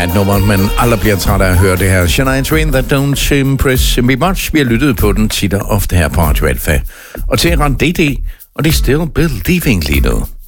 er et nummer, man aldrig bliver træt af at høre det her. Shania Twain, That Don't Impress Me Much. Vi har lyttet på den tit og ofte her på Radio Alfa. Og til RDD, og det er Still Believing lige nu.